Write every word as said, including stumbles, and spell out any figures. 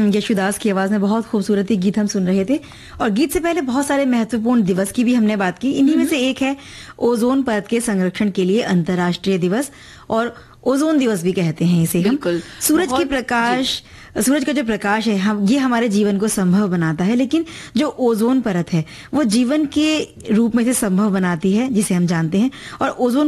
यशुदास की आवाज में बहुत खूबसूरत ही गीत हम सुन रहे थे। और गीत से पहले बहुत सारे महत्वपूर्ण दिवस की भी हमने बात की। इन्हीं में से एक है ओजोन परत के संरक्षण के लिए अंतर्राष्ट्रीय दिवस, और ओजोन दिवस भी कहते हैं इसे हम। सूरज के प्रकाश, सूरज का जो प्रकाश है हम ये हमारे जीवन को संभव बनाता है, लेकिन जो ओजोन परत है वो जीवन के रूप में से संभव बनाती है, जिसे हम जानते हैं। और ओजोन